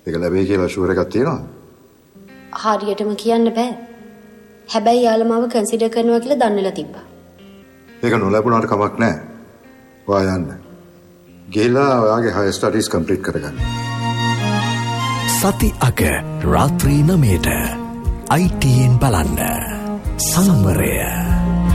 ඒක ලැබෙයි කියලා ෂුවර් එකක් තියෙනවද? හරියටම කියන්න බෑ. හැබැයි යාළුවා මාව කන්සිඩර් කරනවා කියලා දන්නලා තිබ්බා. ඒක නොලැබුණාට කමක් නැහැ. ඔයා යන්න. ගිහලා ඔයාගේ හයර් ස්ටඩීස් කම්ප්ලීට් කරගන්න. සති අග රාත්‍රී 9ට ITN බලන්න. සංවරය